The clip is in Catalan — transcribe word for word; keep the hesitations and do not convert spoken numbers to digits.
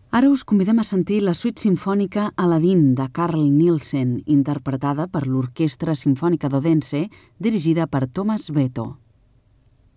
Ara us convidem a sentir la suite simfònica Aladdin de Carl Nielsen, interpretada per l'Orquestra Simfònica d'Odense, dirigida per Thomas Beto.